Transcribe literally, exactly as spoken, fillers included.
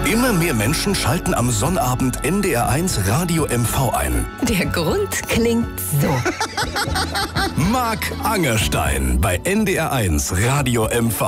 Immer mehr Menschen schalten am Sonnabend N D R eins Radio M V ein. Der Grund klingt so. Marc Angerstein bei N D R eins Radio M V.